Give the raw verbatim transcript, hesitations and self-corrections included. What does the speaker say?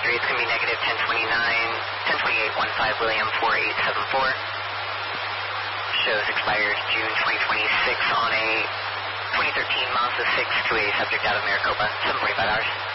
three, it's going to be negative ten twenty-nine, ten twenty-eight fifteen, William four eight seven four. Shows expires June twenty twenty-six on a twenty thirteen Mazda six to a subject out of Maricopa, seven forty-five hours.